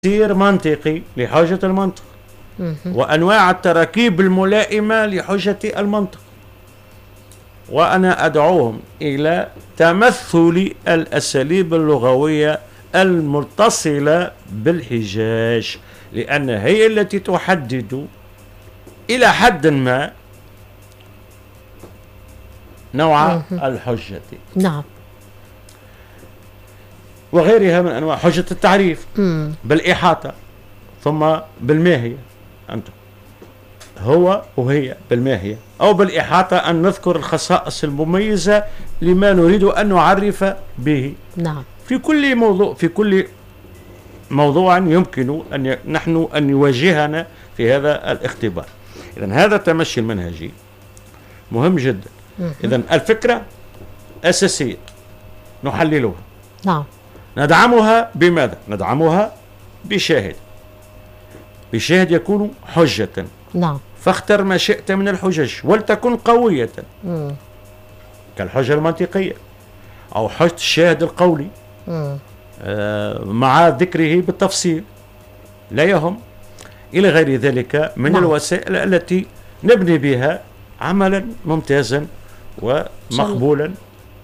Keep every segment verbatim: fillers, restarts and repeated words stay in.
تفسير منطقي لحجة المنطق، وأنواع التراكيب الملائمة لحجة المنطق، وأنا أدعوهم إلى تمثل الأساليب اللغوية المتصلة بالحجاج، لأن هي التي تحدد إلى حد ما نوع الحجة. نعم. وغيرها من أنواع حجة التعريف مم. بالإحاطة ثم بالماهية، أنتم هو وهي بالماهية أو بالإحاطة أن نذكر الخصائص المميزة لما نريد أن نعرف به. نعم. في كل موضوع في كل موضوع يمكن أن ي... نحن أن يواجهنا في هذا الاختبار. إذن هذا التمشي المنهجي مهم جدا. إذن الفكرة أساسية نحللها. نعم. ندعمها بماذا؟ ندعمها بشاهد، بشاهد يكون حجة. نعم. فاختر ما شئت من الحجج ولتكن قوية. مم. كالحجة المنطقية أو حجة الشاهد القولي آه مع ذكره بالتفصيل لا يهم، إلى غير ذلك من نعم. الوسائل التي نبني بها عملا ممتازا ومقبولا،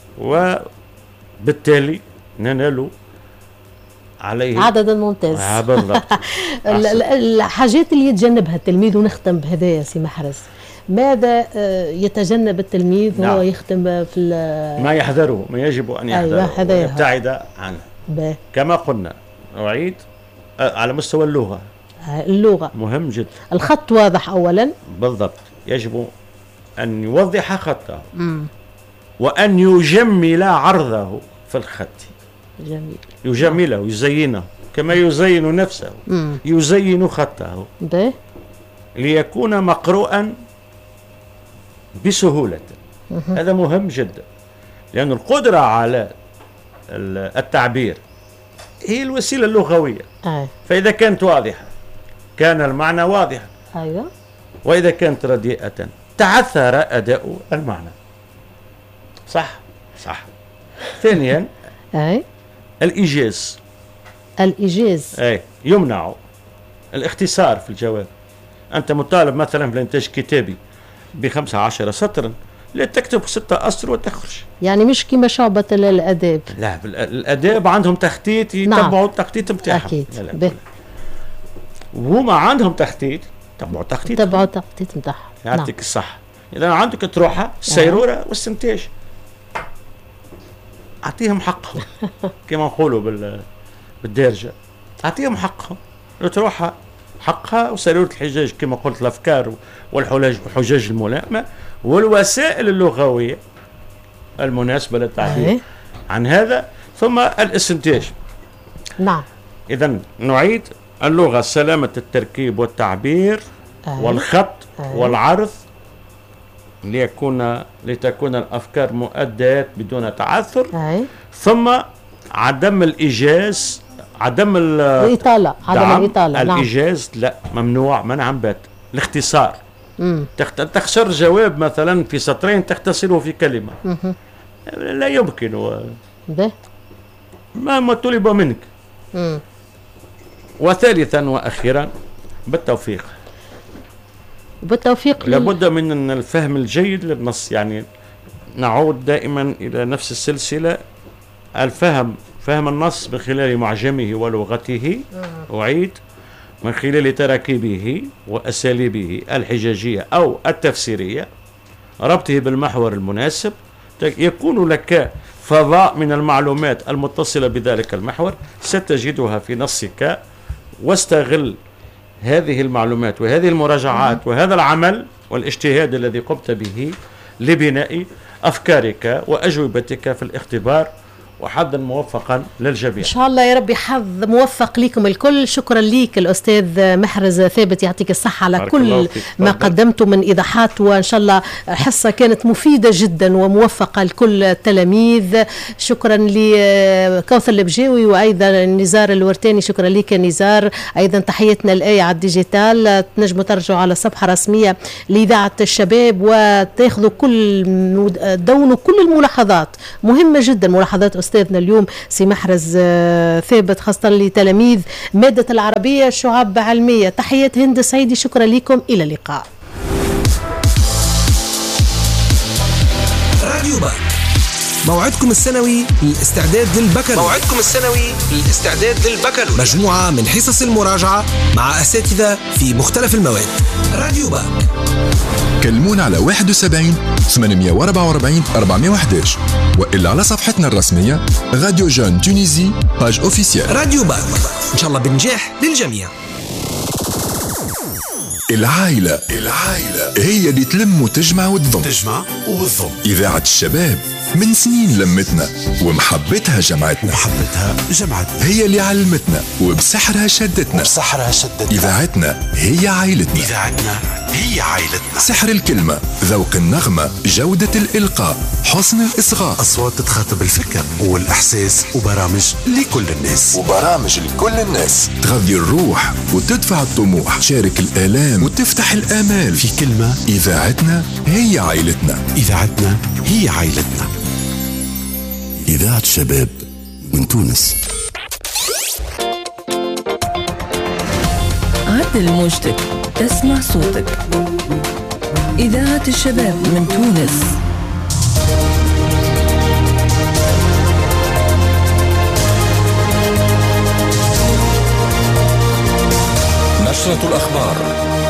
وبالتالي ننال عليه عددا ممتاز. آه بالضبط. الحاجات اللي يتجنبها التلميذ، ونختم بهذا يا سي محرز، ماذا يتجنب التلميذ وهو نعم. يختم في ما يحذره، ما يجب أن يحذره أيوة ويبتعد عنه. به. كما قلنا أعيد على مستوى اللغة، اللغة مهم جدا. الخط واضح أولا، بالضبط، يجب أن يوضح خطه مم. وأن يجمل عرضه في الخط. جميل. يجمله، يزينه كما يزين نفسه. مم. يزين خطه به. ليكون مقروءا بسهولة. مم. هذا مهم جدا، لأن القدرة على التعبير هي الوسيلة اللغوية. آه. فإذا كانت واضحة كان المعنى واضحا. أيوة. وإذا كانت رديئة تعثر أداء المعنى. صح صح. ثانيا أي الإيجاز. الإيجاز أي يمنع الاختصار في الجواب. أنت مطالب مثلا في الإنتاج الكتابي بخمسة عشر سطرا، لا تكتب ستة أسطر وتخرج. يعني مش كما شعبة الأداب. لا، الأداب عندهم تخطيط يتبعوا نعم. التخطيط بتاعهم. أكيد. وهما عندهم تخطيط يتبعوا التخطيط. يتبعوا التخطيط بتاعهم. يعطيك نعم. الصح. إذا عندك تروحها السيرورة والاستنتاج، أعطيهم حقهم كما نقولوا بال بالدارجة، أعطيهم حقهم. تروحها حقها وسيرورة الحجاج كما قلت، الأفكار والحجاج والحجاج الملائمة والوسائل اللغوية المناسبة للتعبير أيه. عن هذا، ثم الاستنتاج. نعم. إذن نعيد اللغة سلامة التركيب والتعبير أيه. والخط أيه. والعرض، ليكون لتكون الأفكار مؤدات بدون تعثر أيه. ثم عدم الإيجاز، عدم الإطالة، عدم الإطالة. الإيجاز لا، ممنوع منعا بات. الاختصار، مم. تخسر جواب مثلا في سطرين تختصره في كلمة. مم. لا يمكن. ده ما طلب منك. مم. وثالثا وأخيرا بالتوفيق. بالتوفيق لابد من الفهم الجيد للنص. يعني نعود دائما إلى نفس السلسلة، الفهم، فهم النص من خلال معجمه ولغته، أعيد من خلال تراكيبه وأساليبه الحجاجية أو التفسيرية، ربطه بالمحور المناسب، يكون لك فضاء من المعلومات المتصلة بذلك المحور ستجدها في نصك، واستغل هذه المعلومات وهذه المراجعات وهذا العمل والاجتهاد الذي قمت به لبناء أفكارك وأجوبتك في الاختبار. وحظا موفقا للجميع ان شاء الله يا ربي، حظ موفق لكم الكل. شكرا ليك الاستاذ محرز ثابت، يعطيك الصحه على كل ما قدمته من ايضاحات، وان شاء الله حصه كانت مفيده جدا وموفقه لكل التلاميذ. شكرا لكوثر البجاوي وايضا نزار الورتاني، شكرا ليك نزار. ايضا تحياتنا الايه على الديجيتال، تنجموا ترجعوا على صفحه رسميه لاذاعه الشباب وتاخذوا كل دونوا كل الملاحظات مهمه جدا، ملاحظات أستاذنا اليوم سي محرز ثابت، خاصة لتلاميذ مادة العربية شعب علمية. تحيات هند سعيدي، شكرا لكم، إلى اللقاء. راديو باك، موعدكم السنوي للاستعداد للبكالوريوس. موعدكم السنوي للاستعداد للبكالوريوس، مجموعة من حصص المراجعة مع أساتذة في مختلف المواد. راديو باك، كلمونا على واحد وسبعين ثمانمائة وأربعة وأربعين أربعمائة وأحد عشر وإلا على صفحتنا الرسمية راديو جون تونيزي باج أوفيسيال. راديو باك، إن شاء الله بنجاح للجميع. العائلة العائلة هي اللي تلم وتجمع وتضم تجمع وتضم. إذاعة الشباب من سنين لمتنا ومحبتها جمعتنا ومحبتها جمعتنا، هي اللي علمتنا وبسحرها شدتنا وبسحرها شدتنا. إذاعتنا هي عائلتنا، إذاعتنا هي عائلتنا. سحر الكلمة، ذوق النغمة، جودة الإلقاء، حسن الإصغاء، أصوات تتخاطب الفكر والإحساس، وبرامج لكل الناس وبرامج لكل الناس تغذي الروح وتدفع الطموح، تشارك الآلام وتفتح الآمال. في كلمة، إذاعتنا هي عائلتنا. إذاعتنا هي عائلتنا. إذاعة شباب من تونس. عدل موجتك، تسمع صوتك. إذاعة الشباب من تونس. نشرة الأخبار.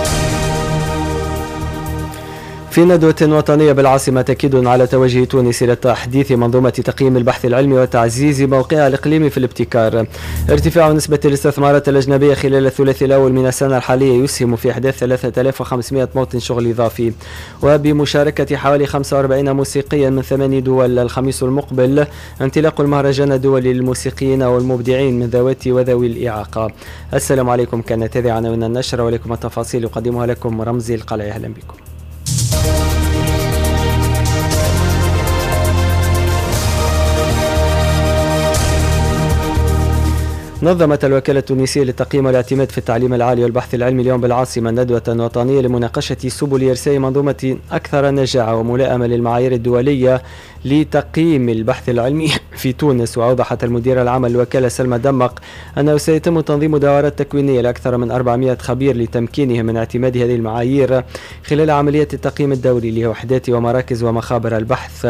في ندوة وطنية بالعاصمة تأكيد على توجه تونس إلى تحديث منظومة تقييم البحث العلمي وتعزيز موقعها الإقليمي في الابتكار. ارتفاع نسبة الاستثمارات الأجنبية خلال الثلاثي الأول من السنة الحالية يسهم في إحداث ثلاثة آلاف وخمسمائة موطن شغل إضافي، وبمشاركة حوالي خمسة وأربعين موسيقيا من ثماني دول الخميس المقبل انطلاق المهرجان الدولي للموسيقيين والمبدعين من ذوات وذوي الإعاقة. السلام عليكم، كانت هذه عناوين النشرة ولكم التفاصيل يقدمها لكم رمزي القلعي. أهلا بكم. نظمت الوكالة التونسية للتقييم والاعتماد في التعليم العالي والبحث العلمي اليوم بالعاصمة ندوة وطنية لمناقشة سبل إرساء منظومة أكثر نجاعة وملائمة للمعايير الدولية لتقييم البحث العلمي في تونس. وأوضحت المديرة العامة للوكالة سلمى دمق أنه سيتم تنظيم دورات تكوينية لأكثر من أربعمائة خبير لتمكينهم من اعتماد هذه المعايير خلال عملية التقييم الدوري لوحدات ومراكز ومخابر البحث.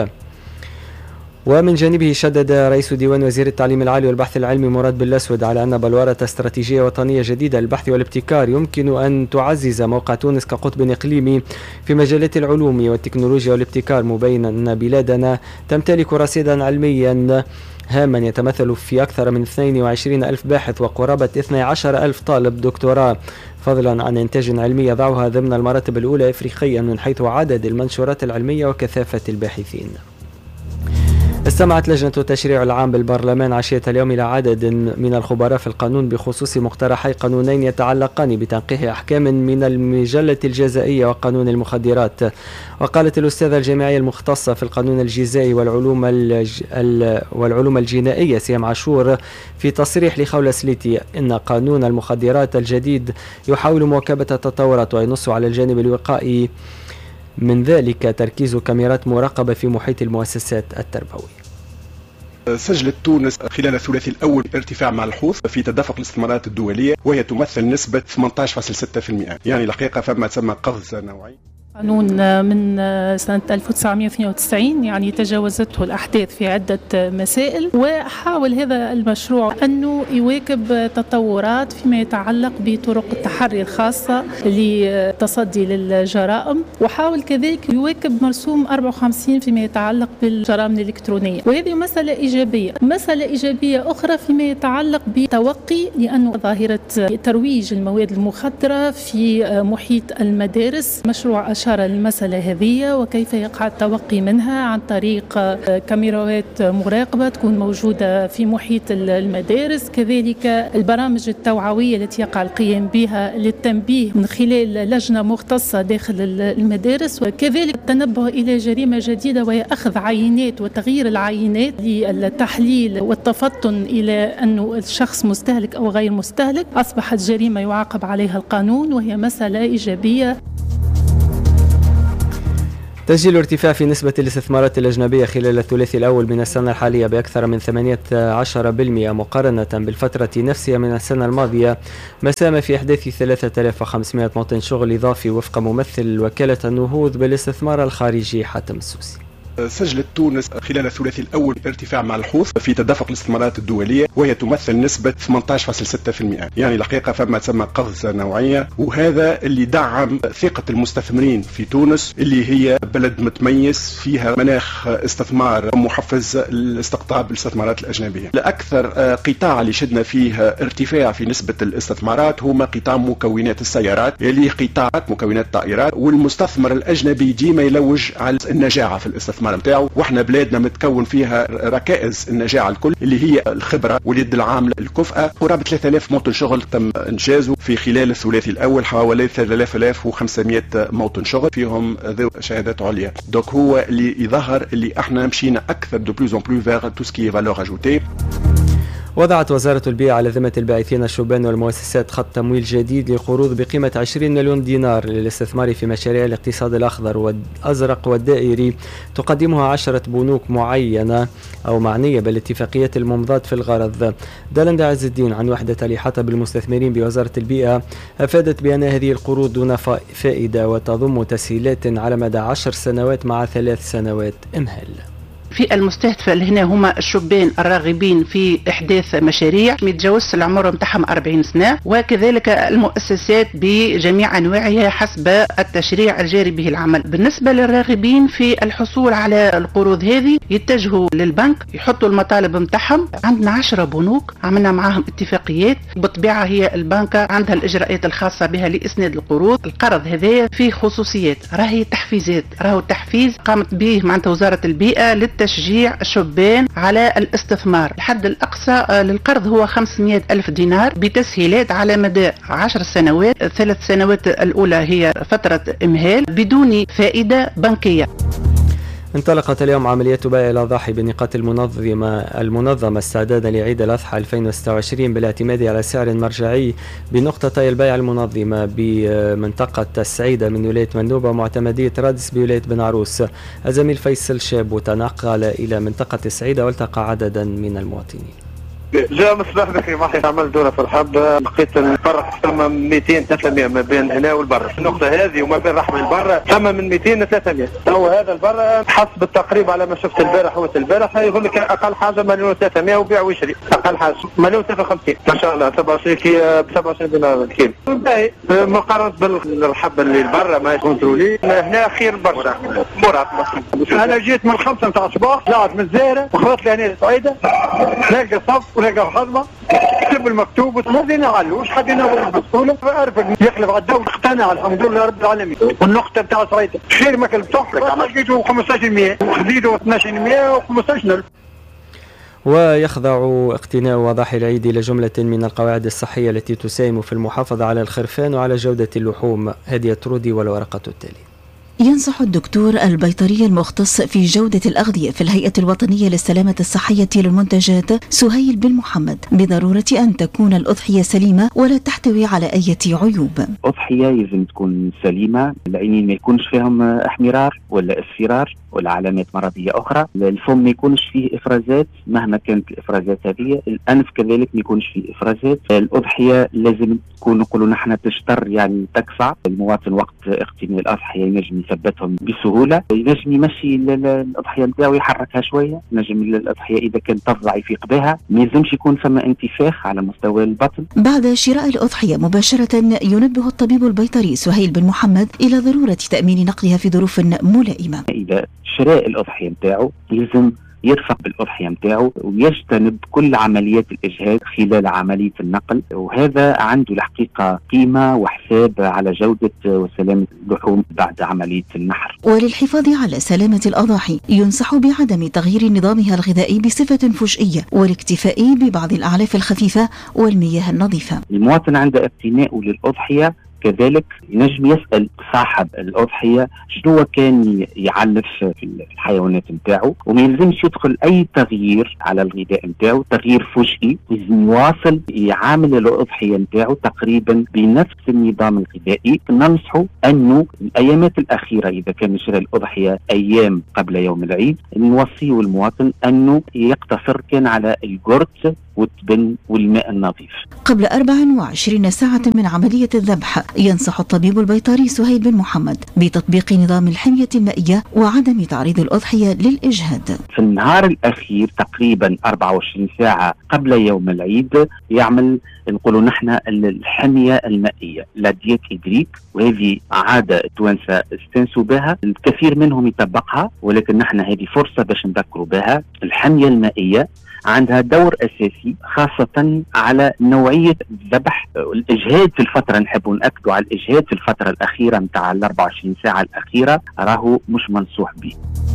ومن جانبه شدد رئيس ديوان وزير التعليم العالي والبحث العلمي مراد بالأسود على أن بلورة استراتيجية وطنية جديدة للبحث والابتكار يمكن أن تعزز موقع تونس كقطب إقليمي في مجالات العلوم والتكنولوجيا والابتكار، مبينا أن بلادنا تمتلك رصيدا علميا هاما يتمثل في أكثر من اثنين وعشرين ألف باحث وقرابة اثني عشر ألف طالب دكتوراه، فضلا عن إنتاج علمي يضعها ضمن المراتب الأولى إفريقيا من حيث عدد المنشورات العلمية وكثافة الباحثين. استمعت لجنة التشريع العام بالبرلمان عشية اليوم إلى عدد من الخبراء في القانون بخصوص مقترحي قانونين يتعلقان بتنقيح أحكام من المجلة الجزائية وقانون المخدرات. وقالت الأستاذة الجامعية المختصة في القانون الجزائي والعلوم الج... والعلوم الجنائية سيام عاشور في تصريح لخولة سليتي إن قانون المخدرات الجديد يحاول مواكبة التطورات وينص على الجانب الوقائي من ذلك تركيز كاميرات مراقبة في محيط المؤسسات التربوية. سجلت تونس خلال الثلاثي الأول ارتفاع ملحوظ في تدفق الاستثمارات الدولية وهي تمثل نسبة ثمانية عشر فاصلة ستة بالمئة، يعني الحقيقة فما تسمى قفز نوعي. قانون من سنة ألف وتسعمائة واثنين وتسعين يعني تجاوزته الأحداث في عدة مسائل، وحاول هذا المشروع أنه يواكب تطورات فيما يتعلق بطرق التحري الخاصة للتصدي للجرائم، وحاول كذلك يواكب مرسوم أربعة وخمسين فيما يتعلق بالجرائم الإلكترونية، وهذه مسألة إيجابية. مسألة إيجابية أخرى فيما يتعلق بتوقي لأنه ظاهرة ترويج المواد المخدرة في محيط المدارس، مشروع أشار المسألة هذه وكيف يقع التوقي منها عن طريق كاميرات مراقبة تكون موجودة في محيط المدارس، كذلك البرامج التوعوية التي يقع القيام بها للتنبيه من خلال لجنة مختصة داخل المدارس، وكذلك التنبه إلى جريمة جديدة وهي أخذ عينات وتغيير العينات للتحليل والتفطن إلى أنه الشخص مستهلك أو غير مستهلك، أصبحت جريمة يعاقب عليها القانون وهي مسألة إيجابية. تسجيل ارتفاع في نسبة الاستثمارات الأجنبية خلال الثلاثي الأول من السنة الحالية بأكثر من ثمانية عشر بالمئة مقارنة بالفترة نفسها من السنة الماضية، ما ساهم في إحداث ثلاثة آلاف وخمسمائة موطن شغل إضافي وفق ممثل وكالة النهوض بالاستثمار الخارجي حاتم السوسي. سجلت تونس خلال الثلاثي الأول ارتفاع ملحوظ في تدفق الاستثمارات الدولية، وهي تمثل نسبة ثمانية عشر فاصلة ستة بالمئة. يعني الحقيقة فما تسمى قفزة نوعية، وهذا اللي دعم ثقة المستثمرين في تونس اللي هي بلد متميز فيها مناخ استثمار محفز لاستقطاب الاستثمارات الأجنبية. الأكثر قطاع اللي شدنا فيه ارتفاع في نسبة الاستثمارات هما قطاع مكونات السيارات، اللي قطاع مكونات الطائرات، والمستثمر الأجنبي ديما يلوج على النجاعة في الاستثمار متاعه، واحنا بلادنا متكون فيها ركائز النجاعه الكل اللي هي الخبره واليد العامله الكفءه. قرابه ثلاثة آلاف موطن شغل تم انجازه في خلال الثلاثي الاول، حوالي ثلاثة آلاف وخمسمائة موطن شغل فيهم ذو شهادات عليا. دوك هو اللي يظهر اللي احنا مشينا اكثر دو بلوز اون بلو فيغ تو سكي فالور اجوتي. وضعت وزارة البيئة على ذمة الباعثين الشبان والمؤسسات خط تمويل جديد لقروض بقيمة عشرين مليون دينار للاستثمار في مشاريع الاقتصاد الأخضر والأزرق والدائري، تقدمها عشرة بنوك معينة أو معنية بالاتفاقيات الممضاة في الغرض. دالندا عز الدين عن وحدة الإحاطة بالمستثمرين بوزارة البيئة أفادت بأن هذه القروض دون فائدة وتضم تسهيلات على مدى عشر سنوات مع ثلاث سنوات إمهال. في المستهدف هنا هما الشبان الراغبين في إحداث مشاريع متجاوز العمر متاعهم أربعين سنة، وكذلك المؤسسات بجميع أنواعها حسب التشريع الجاري به العمل. بالنسبة للراغبين في الحصول على القروض هذه يتجهوا للبنك يحطوا المطالب متاعهم. عندنا عشرة بنوك عملنا معهم اتفاقيات، بالطبيعة هي البنكة عندها الإجراءات الخاصة بها لإسناد القروض. القرض هذا فيه خصوصيات، راهي تحفيزات، راهو التحفيز قامت به معناتها وزارة البيئة تشجيع الشبان على الاستثمار. الحد الأقصى للقرض هو خمسمائة ألف دينار بتسهيلات على مدى عشر سنوات. الثلاث سنوات الأولى هي فترة إمهال بدون فائدة بنكية. انطلقت اليوم عمليات بيع الأضاحي بالنقاط المنظمة المنظمة استعدادا لعيد الأضحى ألفين وستة وعشرين بالاعتماد على سعر مرجعي بنقطتي البيع المنظمة بمنطقة السعيدة من ولاية منوبة ومعتمدية رادس بولاية بن عروس. الزميل فيصل شاب تنقل إلى منطقة السعيدة والتقى عددا من المواطنين. جاء مصباح بكري معي عمل دورة في الحب، لقيت الفرق ثم مئتين ثلاثمائة ما بين هنا والبر. النقطة هذه وما بين رحمة البر ثم من مئتين ل ثلاثمائة. هو هذا البر حسب التقريب على ما شفت البارح وقت البارح يقول لك أقل حاجة مليون ثلاثمائة وبيع ويشري. أقل حاجة مليون ثلاثة وخمسين ما شاء الله سبعة وعشرين كي ب سبعة وعشرين دينار الكيلو. باهي مقارنة بالحب اللي البر ما كونترولي هنا خير برشا. مرات أنا جيت من خمسة متاع الصباح طلعت من الزهرة وخلصت لي هنا السعيدة نلقى صف ولقى خدمة كتب المكتوب وهذه نعلو وش حد ينور المسؤولة فأعرف يخلف على الدولة اقتنع الحمد لله رب العالمين. والنقطة بتاع سعيدة خير ما كان بتوحر لقيته خمسة عشر بالمئة وخذيته اثناعش بالمئة وخمسة عشر ألف. ويخضع اقتناء وضاحي العيد إلى جملة من القواعد الصحية التي تساهم في المحافظة على الخرفان وعلى جودة اللحوم. هذه الترودي والورقة التالية. ينصح الدكتور البيطري المختص في جودة الأغذية في الهيئة الوطنية للسلامة الصحية للمنتجات سهيل بن محمد بضرورة أن تكون الأضحية سليمة ولا تحتوي على أي عيوب. الأضحية لازم تكون سليمة، العينين ما يكونش فيهم احمرار ولا اصفرار ولا علامات مرضية أخرى، الفم ما يكونش فيه إفرازات مهما كانت الإفرازات هذه، الأنف كذلك ما يكونش فيه إفرازات. الأضحية لازم تكون نقولوا نحن تشتر يعني تكفع المواطن وقت اقتناء الأضحية ينجم يثبتهم بسهولة، ينجم يمشي الأضحية نتاعو يحركها شوية، ينجم الأضحية إذا كانت تضع يفيق بها، ما يلزمش يكون ثم انتفاخ على مستوى البطن. بعد شراء الأضحية مباشرة ينبه الطبيب البيطري سهيل بن محمد إلى ضرورة تأمين نقلها في ظروف ملائمة. إذا شراء الأضحية نتاعو لازم يرفق بالأضحية نتاعو ويجتنب كل عمليات الإجهاد خلال عملية النقل، وهذا عنده الحقيقة قيمة وحساب على جودة وسلامة اللحوم بعد عملية النحر. وللحفاظ على سلامة الأضاحي ينصح بعدم تغيير نظامها الغذائي بصفة فجئية والاكتفاء ببعض الأعلاف الخفيفة والمياه النظيفة. المواطن عند اقتنائه للأضحية كذلك ينجم يسأل صاحب الأضحية شنو كان يعلف في الحيوانات نتاعو، وما يلزمش يدخل أي تغيير على الغذاء نتاعو، تغيير فجئي، لازم يواصل يعامل الأضحية نتاعو تقريبا بنفس النظام الغذائي. ننصحه أنه الأيامات الأخيرة إذا كان يشرى الأضحية أيام قبل يوم العيد، نوصيه المواطن أنه يقتصر كان على الجرد والتبن والماء النظيف. قبل أربع وعشرين ساعة من عملية الذبح ينصح الطبيب البيطري سهيل بن محمد بتطبيق نظام الحمية المائية وعدم تعريض الأضحية للإجهاد. في النهار الأخير تقريبا أربعة وعشرين ساعة قبل يوم العيد يعمل نقولوا نحن الحمية المائية لا ديت إدريك، وهذه عادة التوانسة استنسوا بها، الكثير منهم يطبقها، ولكن نحن هذه فرصة باش نذكروا بها. الحمية المائية عندها دور أساسي خاصة على نوعية الذبح. الإجهاد في الفترة، نحب نأكدوا على الإجهاد في الفترة الأخيرة متاع ال أربعة وعشرين ساعة الأخيرة راهو مش منصوح به.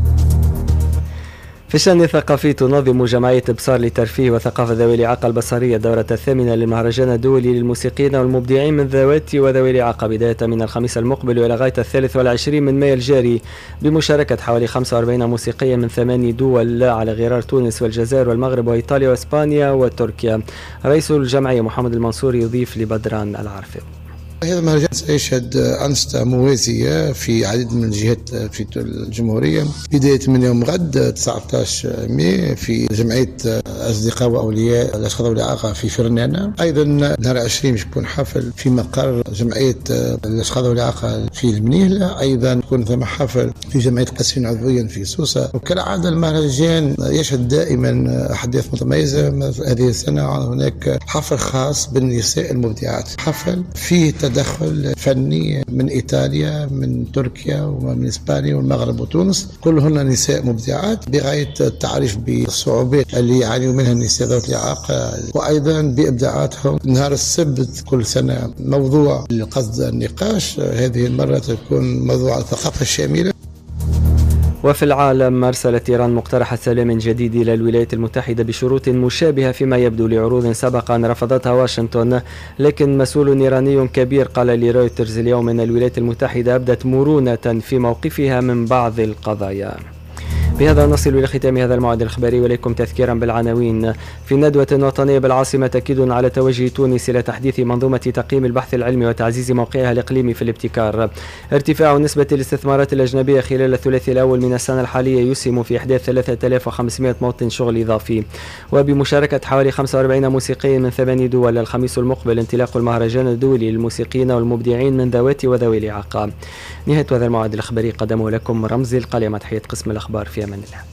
في الشأن الثقافي تنظم جمعية بصار للترفيه وثقافة ذوي الإعاقة البصرية الدورة الثامنة للمهرجان الدولي للموسيقيين والمبدعين من ذوات وذوي الإعاقة بداية من الخميس المقبل وإلى غاية الثالث والعشرين من مايو الجاري، بمشاركة حوالي خمسة وأربعين موسيقيا من ثماني دول على غرار تونس والجزائر والمغرب وإيطاليا وإسبانيا وتركيا. رئيس الجمعية محمد المنصور يضيف لبدران العرفي. هذا المهرجان سيشهد أنشطة موازية في عديد من الجهات في الجمهورية، بداية من يوم غد تسعة عشر مايو في جمعية أصدقاء وأولياء الأشخاص ذوي الإعاقة في فرنانة. أيضا نهار عشرين يكون حفل في مقر جمعية الأشخاص ذوي الإعاقة في المنيهلة. أيضا يكون ثم حفل في جمعية قاسين عضويا في سوسة. وكالعادة المهرجان يشهد دائما أحداث متميزة. هذه السنة هناك حفل خاص بالنساء المبدعات، حفل فيه تدخل فني من إيطاليا من تركيا ومن إسبانيا والمغرب وتونس، كلهن نساء مبدعات بغاية التعريف بالصعوبات اللي يعاني منها النساء ذوي الإعاقة وأيضا بإبداعاتهم. نهار السبت كل سنة موضوع لقصد النقاش، هذه المرة تكون موضوع الثقافة الشاملة. وفي العالم أرسلت إيران مقترح سلام جديد إلى الولايات المتحدة بشروط مشابهة فيما يبدو لعروض سبقا رفضتها واشنطن، لكن مسؤول إيراني كبير قال لرويترز اليوم أن الولايات المتحدة أبدت مرونة في موقفها من بعض القضايا. بهذا نصل إلى ختام هذا الموعد الإخباري، وليكم تذكيرا بالعناوين. في ندوة وطنية بالعاصمة تأكيد على توجه تونس إلى تحديث منظومة تقييم البحث العلمي وتعزيز موقعها الإقليمي في الابتكار. ارتفاع نسبة الاستثمارات الأجنبية خلال الثلاثي الأول من السنة الحالية يسهم في إحداث ثلاثة آلاف وخمسمائة موطن شغل إضافي. وبمشاركة حوالي خمسة وأربعين موسيقي من ثماني دول الخميس المقبل انطلاق المهرجان الدولي للموسيقيين والمبدعين من ذوات وذوي الإعاقة. نهاية هذا الموعد الإخباري قدمه لكم رمزي القلي مع تحية قسم الأخبار. في أمان الله.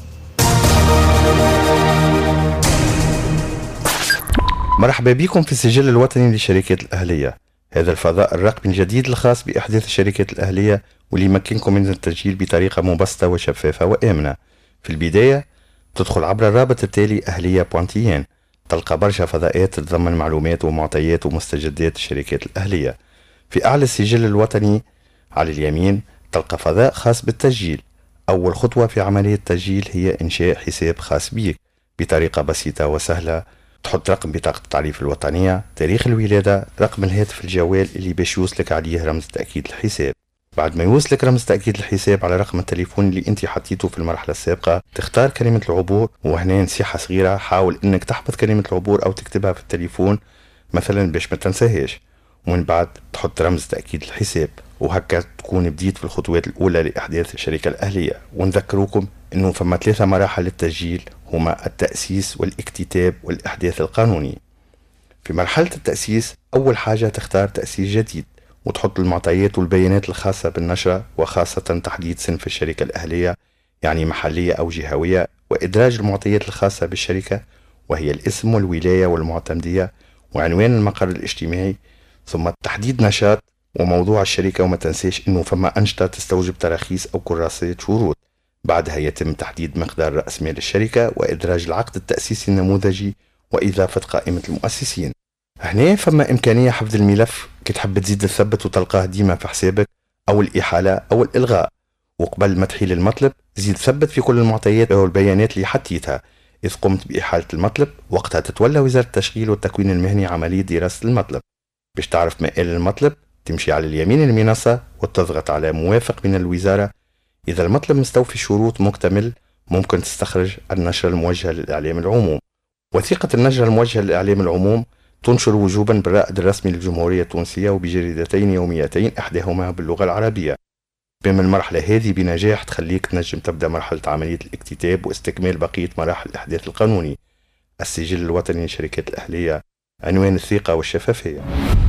مرحبا بكم في السجل الوطني للشركات الأهلية، هذا الفضاء الرقمي الجديد الخاص بإحداث الشركات الأهلية واللي يمكنكم من التسجيل بطريقة مبسطة وشفافة وآمنة. في البداية تدخل عبر الرابط التالي أهلية بوانتيين، تلقى برشا فضاءات تتضمن معلومات ومعطيات ومستجدات الشركات الأهلية. في أعلى السجل الوطني على اليمين تلقى فضاء خاص بالتسجيل. أول خطوة في عملية التسجيل هي إنشاء حساب خاص بيك بطريقة بسيطة وسهلة. تحط رقم بطاقة التعريف الوطنية، تاريخ الولادة، رقم الهاتف الجوال اللي باش يوصلك عليه رمز تأكيد الحساب. بعد ما يوصلك رمز تأكيد الحساب على رقم التليفون اللي انت حطيته في المرحلة السابقة، تختار كلمة العبور. وهنا نصيحة صغيرة، حاول انك تحفظ كلمة العبور او تكتبها في التليفون مثلا باش ما تنساهاش، ومن بعد تحط رمز تأكيد الحساب. وهكا تكون بديت في الخطوات الأولى لإحداث الشركة الأهلية. ونذكروكم أنه فما ثلاثة مراحل للتسجيل، هما التأسيس والاكتتاب والإحداث القانوني. في مرحلة التأسيس أول حاجة تختار تأسيس جديد وتحط المعطيات والبيانات الخاصة بالنشرة، وخاصة تحديد صنف الشركة الأهلية يعني محلية أو جهوية، وإدراج المعطيات الخاصة بالشركة وهي الاسم والولاية والمعتمدية وعنوان المقر الاجتماعي، ثم تحديد نشاط وموضوع الشركة. وما تنسيش انه فما انشطة تستوجب تراخيص او كراسات شروط. بعدها يتم تحديد مقدار رأس مال الشركة وادراج العقد التأسيسي النموذجي واضافة قائمة المؤسسين. هنا فما امكانية حفظ الملف كي تحب تزيد تثبت وتلقاه ديما في حسابك، او الاحالة او الالغاء. وقبل ما تحيل المطلب زيد ثبت في كل المعطيات او البيانات اللي حطيتها. اذ قمت بإحالة المطلب وقتها تتولى وزارة التشغيل والتكوين المهني عملية دراسة المطلب. باش تعرف مآل المطلب تمشي على اليمين المنصة وتضغط على موافق من الوزارة. إذا المطلب مستوفي شروط مكتمل ممكن تستخرج النشرة الموجهة للإعلام العموم. وثيقة النشرة الموجهة للإعلام العموم تنشر وجوبا بالرائد الرسمي للجمهورية التونسية وبجريدتين يوميتين إحداهما باللغة العربية. بما المرحلة هذه بنجاح تخليك تنجم تبدأ مرحلة عملية الاكتتاب واستكمال بقية مراحل الإحداث القانوني. السجل الوطني للشركات الأهلية، عنوان الثقة والشفافية.